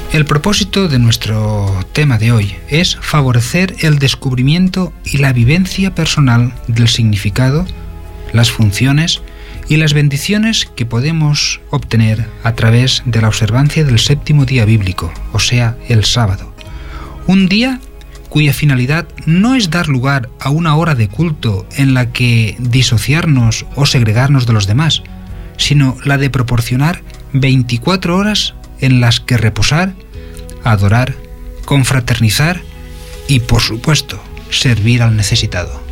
El propósito de nuestro tema de hoy es favorecer el descubrimiento y la vivencia personal del significado, las funciones y las bendiciones que podemos obtener a través de la observancia del séptimo día bíblico, o sea, el sábado. Un día cuya finalidad no es dar lugar a una hora de culto en la que disociarnos o segregarnos de los demás, sino la de proporcionar 24 horas en las que reposar, adorar, confraternizar y, por supuesto, servir al necesitado.